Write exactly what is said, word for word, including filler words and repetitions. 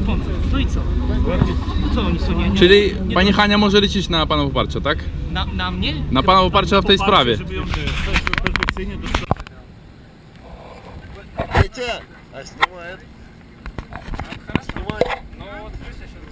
sądzę. No i co? No co oni są nie, nie, Czyli nie pani do- Hania może liczyć na pana poparcie, tak? Na, na mnie? Na pana poparcie w tej sprawie. Żeby ją perfekcyjnie do... Wiecie, a снимает. Снимает. Ну вот, слышишь,